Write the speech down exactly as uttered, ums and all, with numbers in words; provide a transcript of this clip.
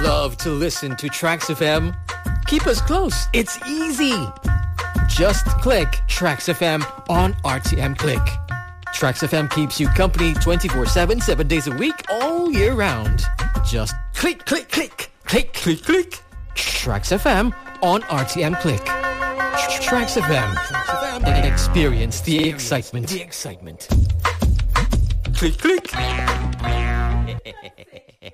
love to listen to Trax F M? Keep us close. It's easy. Just click Trax F M on R T M Click. Trax F M keeps you company twenty-four seven, seven days a week, all year round. Just click, click, click, click, click, click. Trax F M on R T M Click. Trax F M. Experience the excitement. The excitement. Click, click.